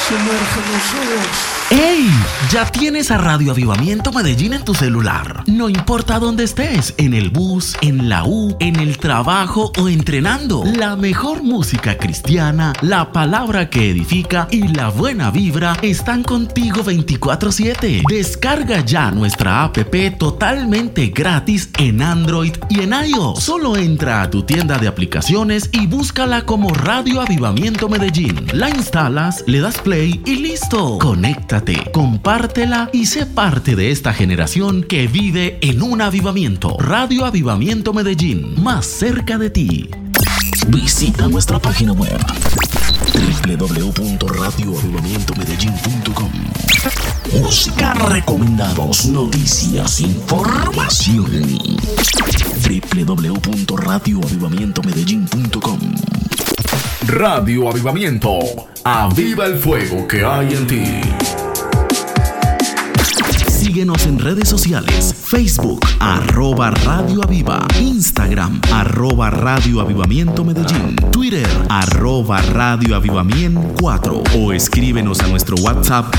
¡Ey! Ya tienes a Radio Avivamiento Medellín en tu celular. No importa dónde estés, en el bus, en la U, en el trabajo o entrenando. La mejor música cristiana, la palabra que edifica y la buena vibra están contigo 24/7. Descarga ya nuestra app totalmente gratis en Android y en iOS. Solo entra a tu tienda de aplicaciones y búscala como Radio Avivamiento Medellín. La instalas, le das play y listo. Conéctate, compártela y sé parte de esta generación que vive en un avivamiento. Radio Avivamiento Medellín, más cerca de ti. Visita nuestra página web www.radioavivamientomedellin.com. Música, recomendados, noticias, información. www.radioavivamientomedellin.com. Radio Avivamiento, aviva el fuego que hay en ti. Síguenos en redes sociales: Facebook, @Radio Aviva, Instagram, @Radio Avivamiento Medellín, Twitter, @Radio Avivamiento 4, o escríbenos a nuestro WhatsApp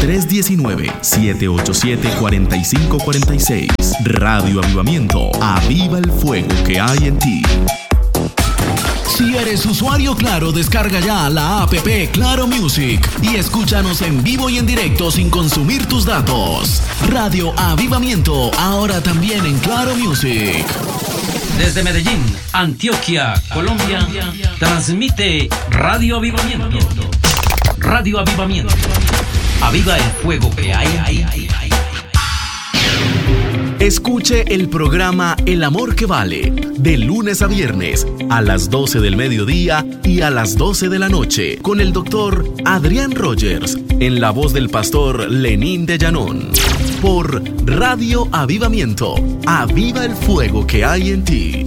319-787-4546. Radio Avivamiento, aviva el fuego que hay en ti. Si eres usuario Claro, descarga ya la app Claro Music y escúchanos en vivo y en directo sin consumir tus datos. Radio Avivamiento, ahora también en Claro Music. Desde Medellín, Antioquia, Colombia, transmite Radio Avivamiento. Radio Avivamiento. Aviva el fuego que hay ahí. Escuche el programa El Amor que Vale, de lunes a viernes, a las 12 del mediodía y a las 12 de la noche, con el doctor Adrián Rogers, en la voz del pastor Lenín de Llanón. Por Radio Avivamiento, aviva el fuego que hay en ti.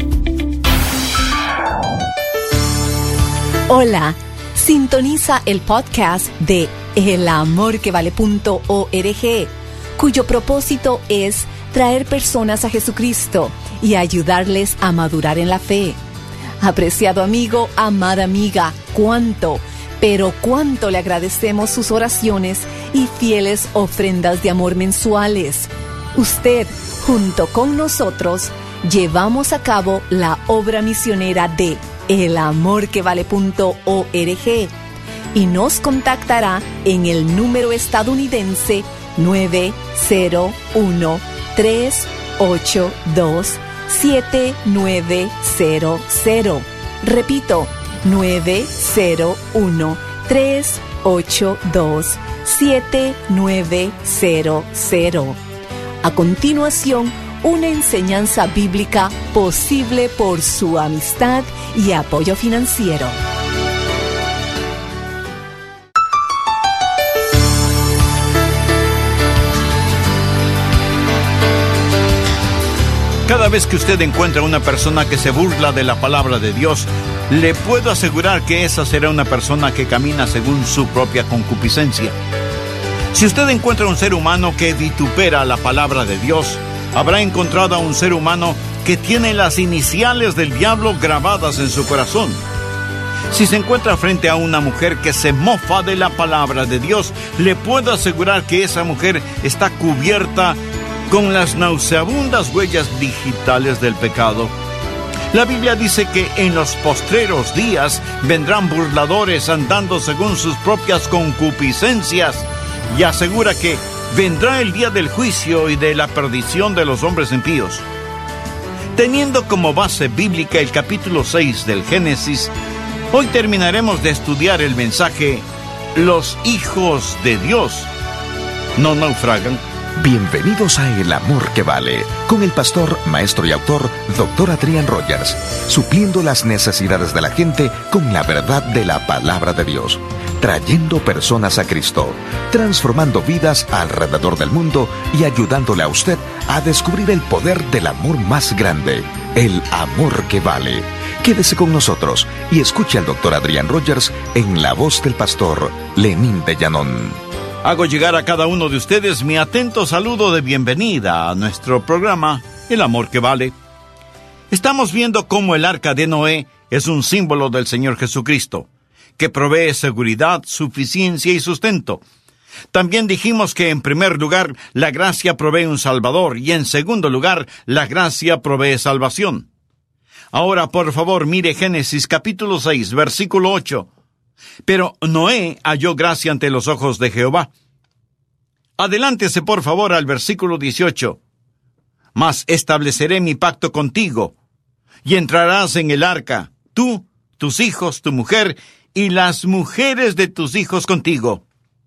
Hola, sintoniza el podcast de elamorquevale.org, cuyo propósito es traer personas a Jesucristo y ayudarles a madurar en la fe. Apreciado amigo, amada amiga, cuánto le agradecemos sus oraciones y fieles ofrendas de amor mensuales. Usted, junto con nosotros, llevamos a cabo la obra misionera de elamorquevale.org y nos contactará en el número estadounidense 901-382-7900. Repito, 901-382-7900. A continuación, una enseñanza bíblica posible por su amistad y apoyo financiero. Cada vez que usted encuentra una persona que se burla de la palabra de Dios, le puedo asegurar que esa será una persona que camina según su propia concupiscencia. Si usted encuentra un ser humano que vitupera la palabra de Dios, habrá encontrado a un ser humano que tiene las iniciales del diablo grabadas en su corazón. Si se encuentra frente a una mujer que se mofa de la palabra de Dios, le puedo asegurar que esa mujer está cubierta con las nauseabundas huellas digitales del pecado. La Biblia dice que en los postreros días vendrán burladores andando según sus propias concupiscencias, y asegura que vendrá el día del juicio y de la perdición de los hombres impíos. Teniendo como base bíblica el capítulo 6 del Génesis, hoy terminaremos de estudiar el mensaje «Los hijos de Dios no naufragan». Bienvenidos a El Amor que Vale, con el pastor, maestro y autor, Dr. Adrián Rogers, supliendo las necesidades de la gente con la verdad de la palabra de Dios, trayendo personas a Cristo, transformando vidas alrededor del mundo y ayudándole a usted a descubrir el poder del amor más grande, el amor que vale. Quédese con nosotros y escuche al Dr. Adrián Rogers en la voz del pastor Lenín de Llanón. Hago llegar a cada uno de ustedes mi atento saludo de bienvenida a nuestro programa El Amor que Vale. Estamos viendo cómo el arca de Noé es un símbolo del Señor Jesucristo. que provee seguridad, suficiencia y sustento. También dijimos que en primer lugar la gracia provee un Salvador y en segundo lugar la gracia provee salvación. Ahora, por favor, mire Génesis capítulo 6, versículo 8. Pero Noé halló gracia ante los ojos de Jehová. Adelántese, por favor, al versículo 18. Mas estableceré mi pacto contigo, y entrarás en el arca, tú, tus hijos, tu mujer, y las mujeres de tus hijos contigo.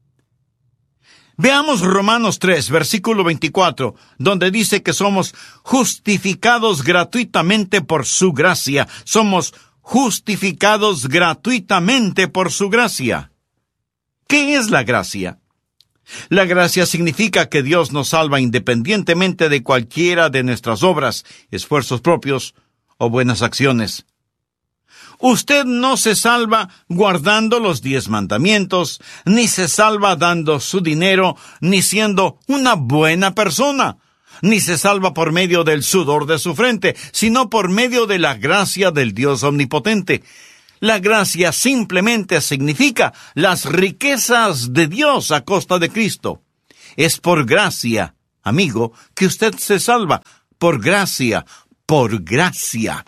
Veamos Romanos 3, versículo 24, donde dice que somos justificados gratuitamente por su gracia. Somos justificados gratuitamente por su gracia. ¿Qué es la gracia? La gracia significa que Dios nos salva independientemente de cualquiera de nuestras obras, esfuerzos propios o buenas acciones. Usted no se salva guardando los 10 mandamientos, ni se salva dando su dinero, ni siendo una buena persona, ni se salva por medio del sudor de su frente, sino por medio de la gracia del Dios omnipotente. La gracia simplemente significa las riquezas de Dios a costa de Cristo. Es por gracia, amigo, que usted se salva. Por gracia, por gracia.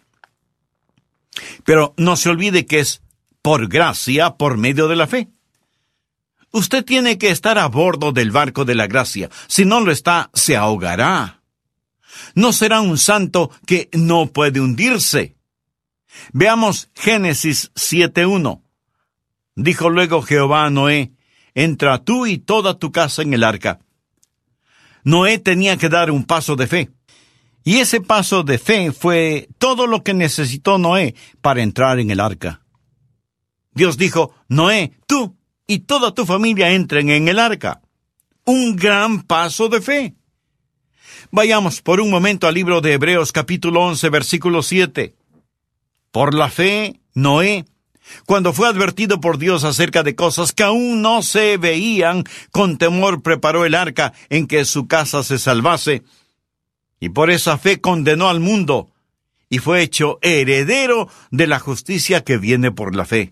Pero no se olvide que es por gracia, por medio de la fe. Usted tiene que estar a bordo del barco de la gracia. Si no lo está, se ahogará. No será un santo que no puede hundirse. Veamos Génesis 7:1. Dijo luego Jehová a Noé: entra tú y toda tu casa en el arca. Noé tenía que dar un paso de fe. Y ese paso de fe fue todo lo que necesitó Noé para entrar en el arca. Dios dijo: Noé, tú y toda tu familia entren en el arca. Un gran paso de fe. Vayamos por un momento al libro de Hebreos capítulo 11, versículo 7. Por la fe, Noé, cuando fue advertido por Dios acerca de cosas que aún no se veían, con temor preparó el arca en que su casa se salvase. Y por esa fe condenó al mundo, y fue hecho heredero de la justicia que viene por la fe.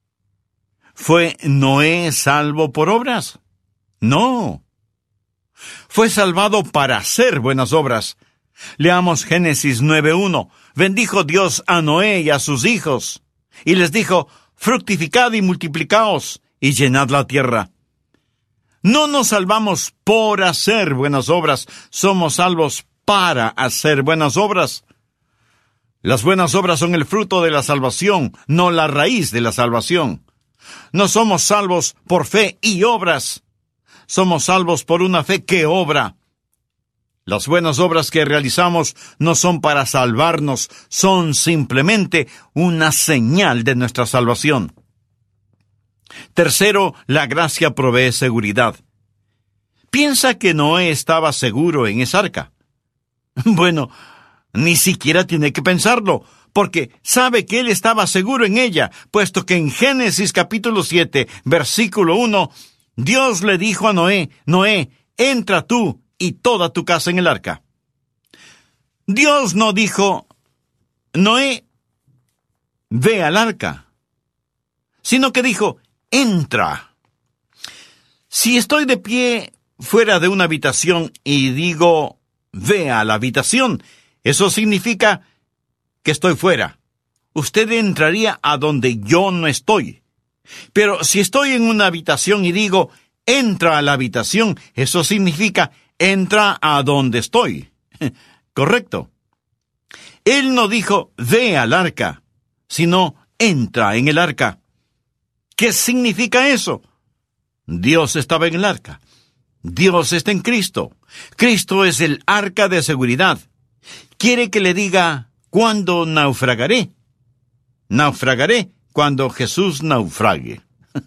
¿Fue Noé salvo por obras? No. Fue salvado para hacer buenas obras. Leamos Génesis 9:1. Bendijo Dios a Noé y a sus hijos, y les dijo: fructificad y multiplicaos, y llenad la tierra. No nos salvamos por hacer buenas obras, somos salvos para hacer buenas obras. Las buenas obras son el fruto de la salvación, no la raíz de la salvación. No somos salvos por fe y obras. Somos salvos por una fe que obra. Las buenas obras que realizamos no son para salvarnos, son simplemente una señal de nuestra salvación. Tercero, la gracia provee seguridad. ¿Piensa que Noé estaba seguro en esa arca? Bueno, ni siquiera tiene que pensarlo, porque sabe que él estaba seguro en ella, puesto que en Génesis capítulo 7, versículo 1, Dios le dijo a Noé: Noé, entra tú y toda tu casa en el arca. Dios no dijo: Noé, ve al arca, sino que dijo: entra. Si estoy de pie fuera de una habitación y digo: ve a la habitación, eso significa que estoy fuera. Usted entraría a donde yo no estoy. Pero si estoy en una habitación y digo: entra a la habitación, eso significa: entra a donde estoy. Correcto. Él no dijo: ve al arca, sino entra en el arca. ¿Qué significa eso? Dios estaba en el arca. Dios está en Cristo. Cristo es el arca de seguridad. ¿Quiere que le diga cuándo naufragaré? Naufragaré cuando Jesús naufrague.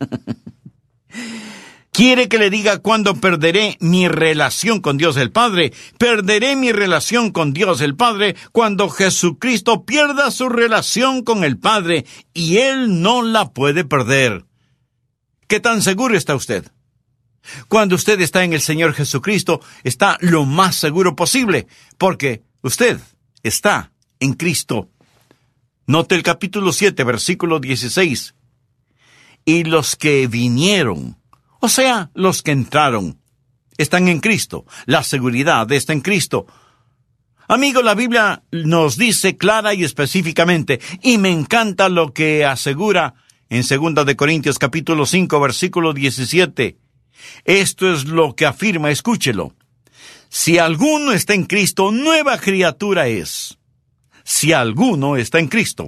¿Quiere que le diga cuándo perderé mi relación con Dios el Padre? Perderé mi relación con Dios el Padre cuando Jesucristo pierda su relación con el Padre, y Él no la puede perder. ¿Qué tan seguro está usted? Cuando usted está en el Señor Jesucristo, está lo más seguro posible, porque usted está en Cristo. Note el capítulo 7, versículo 16. y los que vinieron, o sea, los que entraron, están en Cristo. La seguridad está en Cristo. Amigo, la Biblia nos dice clara y específicamente, y me encanta lo que asegura en 2 de Corintios capítulo 5, versículo 17. Esto es lo que afirma, escúchelo. Si alguno está en Cristo, nueva criatura es. Si alguno está en Cristo.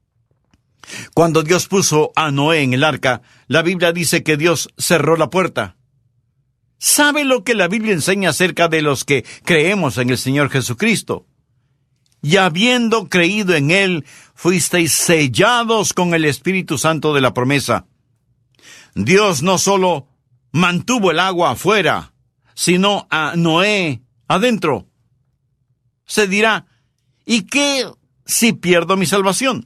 Cuando Dios puso a Noé en el arca, la Biblia dice que Dios cerró la puerta. ¿Sabe lo que la Biblia enseña acerca de los que creemos en el Señor Jesucristo? Y habiendo creído en Él, fuisteis sellados con el Espíritu Santo de la promesa. Dios no solo mantuvo el agua afuera, sino a Noé adentro. Se dirá, ¿y qué si pierdo mi salvación?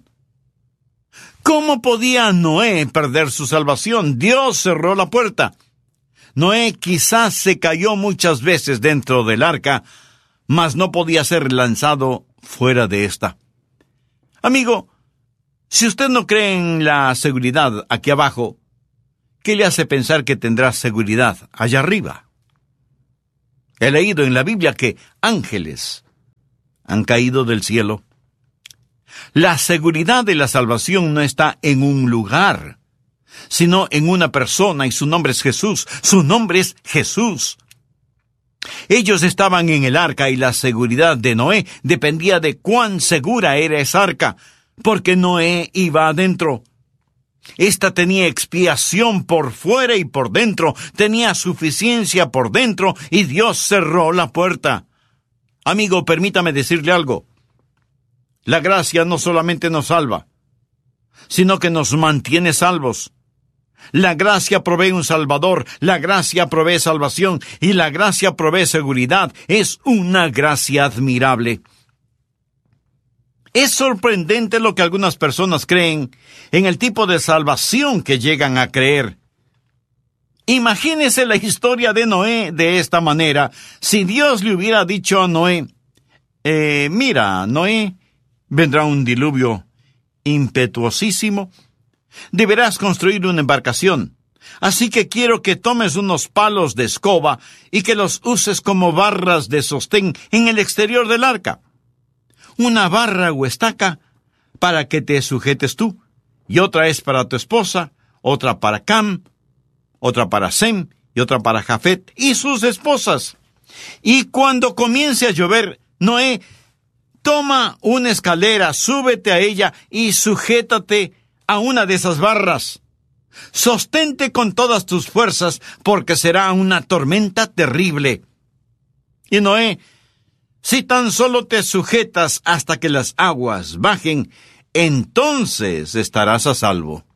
¿Cómo podía Noé perder su salvación? Dios cerró la puerta. Noé quizás se cayó muchas veces dentro del arca, mas no podía ser lanzado fuera de esta. Amigo, si usted no cree en la seguridad aquí abajo, ¿qué le hace pensar que tendrá seguridad allá arriba? He leído en la Biblia que ángeles han caído del cielo. La seguridad de la salvación no está en un lugar, sino en una persona, y su nombre es Jesús. Su nombre es Jesús. Ellos estaban en el arca y la seguridad de Noé dependía de cuán segura era esa arca, porque Noé iba adentro. Esta tenía expiación por fuera y por dentro, tenía suficiencia por dentro, y Dios cerró la puerta. Amigo, permítame decirle algo. La gracia no solamente nos salva, sino que nos mantiene salvos. La gracia provee un salvador, la gracia provee salvación, y la gracia provee seguridad. Es una gracia admirable. Es sorprendente lo que algunas personas creen en el tipo de salvación que llegan a creer. Imagínese la historia de Noé de esta manera. Si Dios le hubiera dicho a Noé, mira, Noé, vendrá un diluvio impetuosísimo. Deberás construir una embarcación. Así que quiero que tomes unos palos de escoba y que los uses como barras de sostén en el exterior del arca. Una barra o estaca para que te sujetes tú, y otra es para tu esposa, otra para Cam, otra para Sem, y otra para Jafet y sus esposas. Y cuando comience a llover, Noé, toma una escalera, súbete a ella y sujétate a una de esas barras. Sostente con todas tus fuerzas, porque será una tormenta terrible. Y Noé, si tan solo te sujetas hasta que las aguas bajen, entonces estarás a salvo.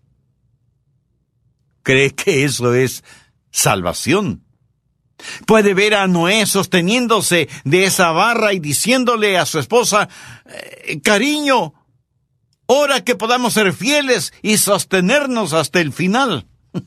¿Cree que eso es salvación? Puede ver a Noé sosteniéndose de esa barra y diciéndole a su esposa, cariño, ora que podamos ser fieles y sostenernos hasta el final.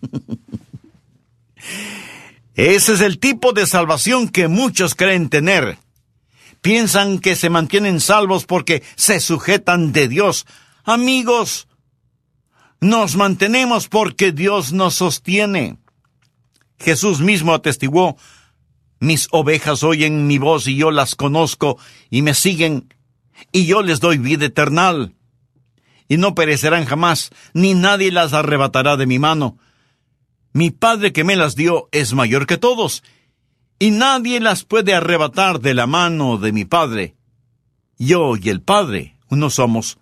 Ese es el tipo de salvación que muchos creen tener. Piensan que se mantienen salvos porque se sujetan de Dios. Amigos, nos mantenemos porque Dios nos sostiene. Jesús mismo atestiguó, mis ovejas oyen mi voz y yo las conozco y me siguen, y yo les doy vida eterna. Y no perecerán jamás, ni nadie las arrebatará de mi mano. Mi Padre que me las dio es mayor que todos, y nadie las puede arrebatar de la mano de mi Padre. Yo y el Padre, uno somos.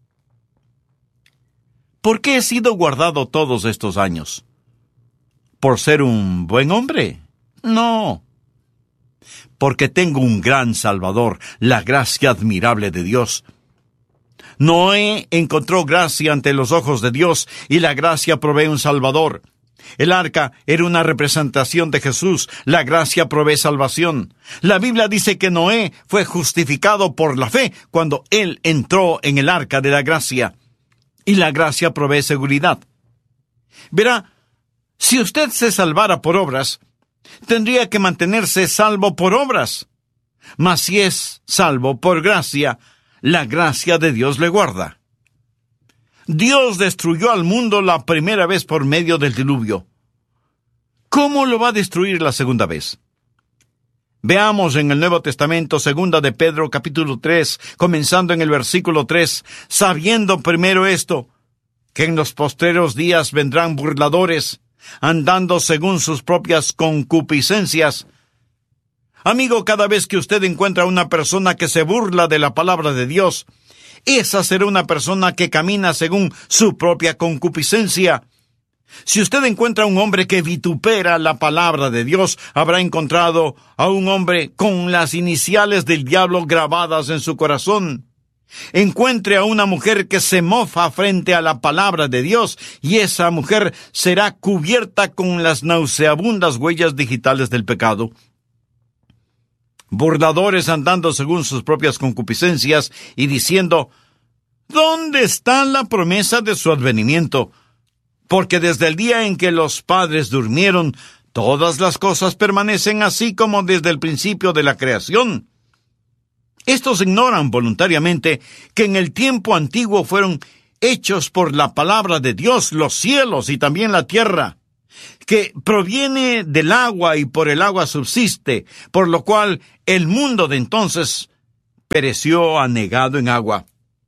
¿Por qué he sido guardado todos estos años? ¿Por ser un buen hombre? No. Porque tengo un gran Salvador, la gracia admirable de Dios. Noé encontró gracia ante los ojos de Dios, y la gracia provee un Salvador. El arca era una representación de Jesús. La gracia provee salvación. La Biblia dice que Noé fue justificado por la fe cuando él entró en el arca de la gracia. Y la gracia provee seguridad. Verá, si usted se salvara por obras, tendría que mantenerse salvo por obras. Mas si es salvo por gracia, la gracia de Dios le guarda. Dios destruyó al mundo la primera vez por medio del diluvio. ¿Cómo lo va a destruir la segunda vez? Veamos en el Nuevo Testamento, 2 de Pedro, capítulo 3, comenzando en el versículo 3, sabiendo primero esto, que en los postreros días vendrán burladores, andando según sus propias concupiscencias. Amigo, cada vez que usted encuentra a una persona que se burla de la palabra de Dios, esa será una persona que camina según su propia concupiscencia. Si usted encuentra a un hombre que vitupera la palabra de Dios, habrá encontrado a un hombre con las iniciales del diablo grabadas en su corazón. Encuentre a una mujer que se mofa frente a la palabra de Dios, y esa mujer será cubierta con las nauseabundas huellas digitales del pecado. Burladores andando según sus propias concupiscencias y diciendo, ¿dónde está la promesa de su advenimiento? Porque desde el día en que los padres durmieron, todas las cosas permanecen así como desde el principio de la creación. Estos ignoran voluntariamente que en el tiempo antiguo fueron hechos por la palabra de Dios los cielos y también la tierra, que proviene del agua y por el agua subsiste, por lo cual el mundo de entonces pereció anegado en agua.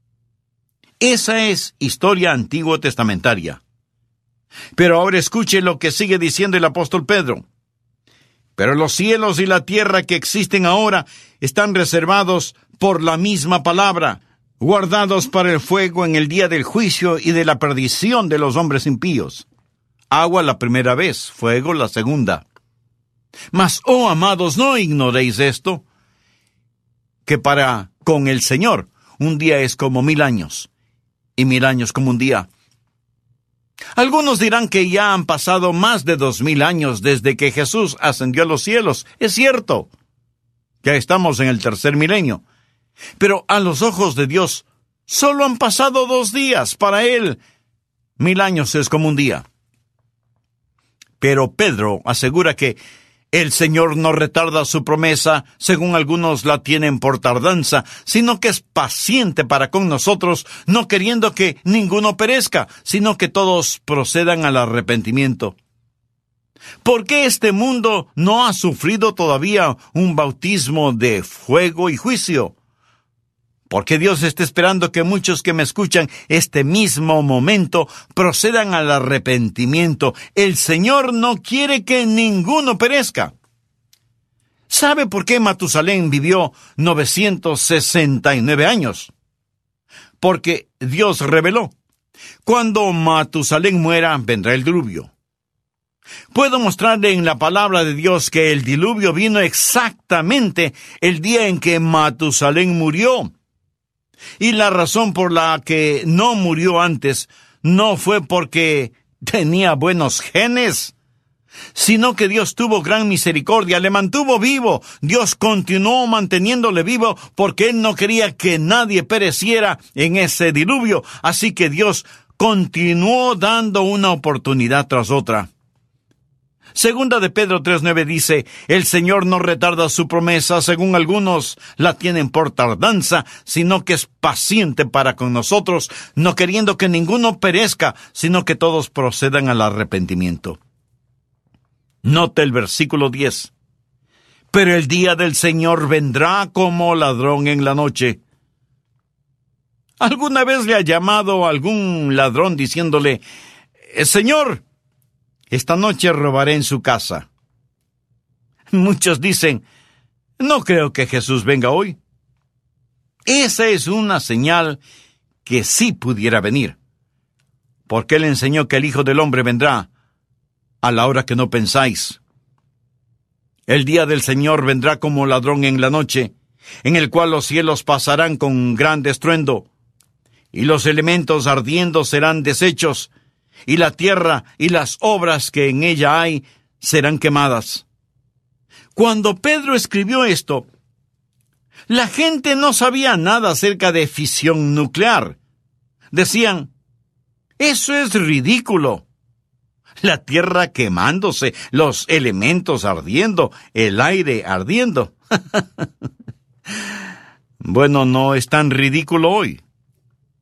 Esa es historia antiguo testamentaria. Pero ahora escuche lo que sigue diciendo el apóstol Pedro. Pero los cielos y la tierra que existen ahora están reservados por la misma palabra, guardados para el fuego en el día del juicio y de la perdición de los hombres impíos. Agua la primera vez, fuego la segunda. Mas, oh amados, no ignoréis esto, que para con el Señor un día es como 1000 años, y 1000 años como un día. Algunos dirán que ya han pasado más de 2000 años desde que Jesús ascendió a los cielos. Es cierto, ya estamos en el tercer milenio. Pero a los ojos de Dios, solo han pasado 2 días. Para Él, 1000 años es como un día. Pero Pedro asegura que el Señor no retarda su promesa, según algunos la tienen por tardanza, sino que es paciente para con nosotros, no queriendo que ninguno perezca, sino que todos procedan al arrepentimiento. ¿Por qué este mundo no ha sufrido todavía un bautismo de fuego y juicio? Porque Dios está esperando que muchos que me escuchan este mismo momento procedan al arrepentimiento. El Señor no quiere que ninguno perezca. ¿Sabe por qué Matusalén vivió 969 años? Porque Dios reveló: cuando Matusalén muera, vendrá el diluvio. Puedo mostrarle en la palabra de Dios que el diluvio vino exactamente el día en que Matusalén murió. Y la razón por la que no murió antes no fue porque tenía buenos genes, sino que Dios tuvo gran misericordia, le mantuvo vivo. Dios continuó manteniéndole vivo porque Él no quería que nadie pereciera en ese diluvio. Así que Dios continuó dando una oportunidad tras otra. Segunda de Pedro 3:9 dice, el Señor no retarda su promesa, según algunos la tienen por tardanza, sino que es paciente para con nosotros, no queriendo que ninguno perezca, sino que todos procedan al arrepentimiento. Note el versículo 10. Pero el día del Señor vendrá como ladrón en la noche. ¿Alguna vez le ha llamado a algún ladrón diciéndole, Señor, esta noche robaré en su casa? Muchos dicen, no creo que Jesús venga hoy. Esa es una señal que sí pudiera venir, porque Él enseñó que el Hijo del Hombre vendrá a la hora que no pensáis. El día del Señor vendrá como ladrón en la noche, en el cual los cielos pasarán con gran estruendo, y los elementos ardiendo serán deshechos, y la tierra y las obras que en ella hay serán quemadas. Cuando Pedro escribió esto, la gente no sabía nada acerca de fisión nuclear. Decían, eso es ridículo. La tierra quemándose, los elementos ardiendo, el aire ardiendo. Bueno, no es tan ridículo hoy.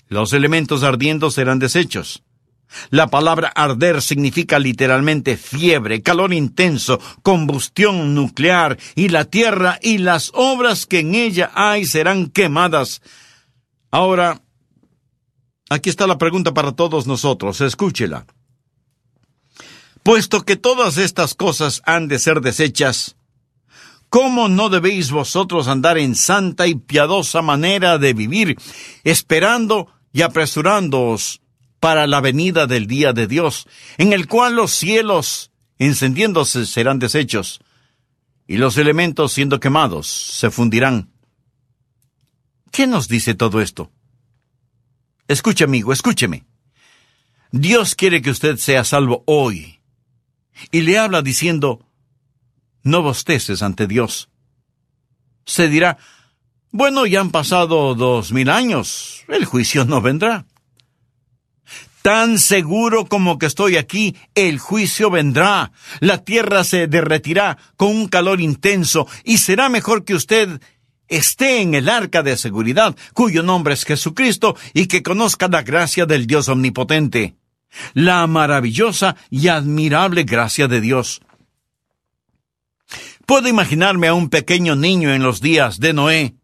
Los elementos ardiendo serán deshechos. La palabra arder significa literalmente fiebre, calor intenso, combustión nuclear, y la tierra y las obras que en ella hay serán quemadas. Ahora, aquí está la pregunta para todos nosotros, escúchela. Puesto que todas estas cosas han de ser deshechas, ¿cómo no debéis vosotros andar en santa y piadosa manera de vivir, esperando y apresurándoos para la venida del día de Dios, en el cual los cielos, encendiéndose, serán deshechos, y los elementos, siendo quemados, se fundirán? ¿Qué nos dice todo esto? Escuche, amigo, escúcheme. Dios quiere que usted sea salvo hoy, y le habla diciendo, no bosteces ante Dios. Se dirá, bueno, ya han pasado 2000 años, el juicio no vendrá. Tan seguro como que estoy aquí, el juicio vendrá. La tierra se derretirá con un calor intenso, y será mejor que usted esté en el arca de seguridad, cuyo nombre es Jesucristo, y que conozca la gracia del Dios omnipotente, la maravillosa y admirable gracia de Dios. Puedo imaginarme a un pequeño niño en los días de Noé,